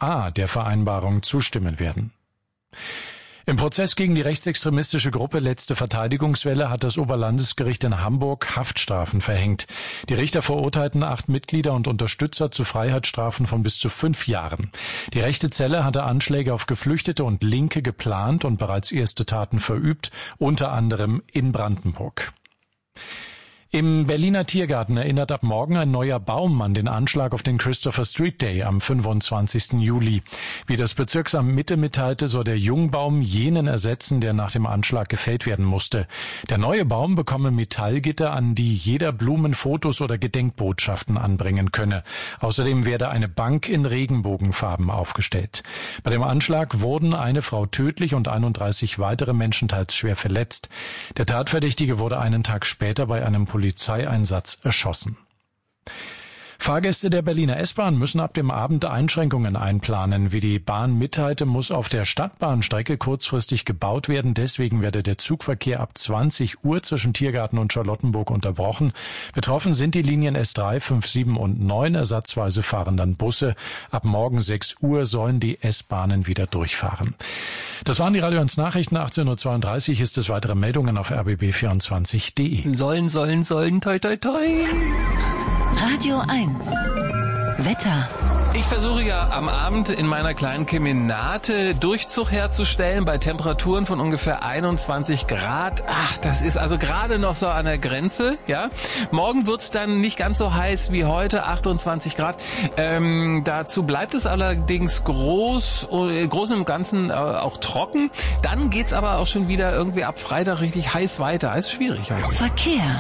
A der Vereinbarung zustimmen werden. Im Prozess gegen die rechtsextremistische Gruppe Letzte Verteidigungswelle hat das Oberlandesgericht in Hamburg Haftstrafen verhängt. Die Richter verurteilten 8 Mitglieder und Unterstützer zu Freiheitsstrafen von bis zu 5 Jahren. Die rechte Zelle hatte Anschläge auf Geflüchtete und Linke geplant und bereits erste Taten verübt, unter anderem in Brandenburg. Im Berliner Tiergarten erinnert ab morgen ein neuer Baum an den Anschlag auf den Christopher Street Day am 25. Juli. Wie das Bezirksamt Mitte mitteilte, soll der Jungbaum jenen ersetzen, der nach dem Anschlag gefällt werden musste. Der neue Baum bekomme Metallgitter, an die jeder Blumen, Fotos oder Gedenkbotschaften anbringen könne. Außerdem werde eine Bank in Regenbogenfarben aufgestellt. Bei dem Anschlag wurden eine Frau tödlich und 31 weitere Menschen teils schwer verletzt. Der Tatverdächtige wurde einen Tag später bei einem Polizeieinsatz erschossen. Fahrgäste der Berliner S-Bahn müssen ab dem Abend Einschränkungen einplanen. Wie die Bahn mitteilte, muss auf der Stadtbahnstrecke kurzfristig gebaut werden. Deswegen werde der Zugverkehr ab 20 Uhr zwischen Tiergarten und Charlottenburg unterbrochen. Betroffen sind die Linien S3, 5, 7 und 9. Ersatzweise fahren dann Busse. Ab morgen 6 Uhr sollen die S-Bahnen wieder durchfahren. Das waren die Radio 1 Nachrichten. 18.32 Uhr ist es. Weitere Meldungen auf rbb24.de. Sollen, toi, toi, toi. Radio 1. Wetter. Ich versuche ja am Abend in meiner kleinen Kemenate Durchzug herzustellen bei Temperaturen von ungefähr 21 Grad. Ach, das ist also gerade noch so an der Grenze, ja. Morgen wird's dann nicht ganz so heiß wie heute, 28 Grad. Dazu bleibt es allerdings groß im Ganzen auch trocken. Dann geht's aber auch schon wieder irgendwie ab Freitag richtig heiß weiter. Ist schwierig heute. Verkehr.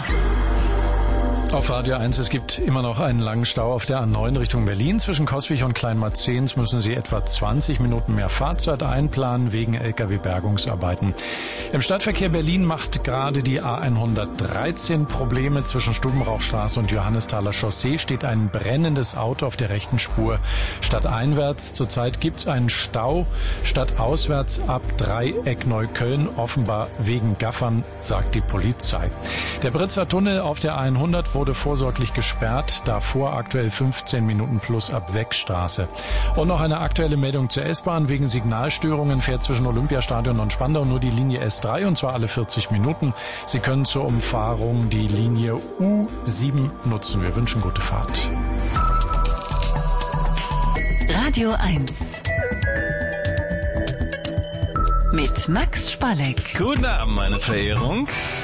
Auf Radio 1, es gibt immer noch einen langen Stau auf der A9 Richtung Berlin. Zwischen Coswig und Kleinmarzens müssen Sie etwa 20 Minuten mehr Fahrzeit einplanen wegen Lkw-Bergungsarbeiten. Im Stadtverkehr Berlin macht gerade die A113 Probleme. Zwischen Stubenrauchstraße und Johannesthaler Chaussee steht ein brennendes Auto auf der rechten Spur. Stadteinwärts zurzeit gibt es einen Stau, stadtauswärts ab Dreieck Neukölln, offenbar wegen Gaffern, sagt die Polizei. Der Britzer Tunnel auf der A100 wurde vorsorglich gesperrt, davor aktuell 15 Minuten plus ab Weckstraße. Und noch eine aktuelle Meldung zur S-Bahn. Wegen Signalstörungen fährt zwischen Olympiastadion und Spandau nur die Linie S3 und zwar alle 40 Minuten. Sie können zur Umfahrung die Linie U7 nutzen. Wir wünschen gute Fahrt. Radio 1. Mit Max Spalleck. Guten Abend, meine Verehrung.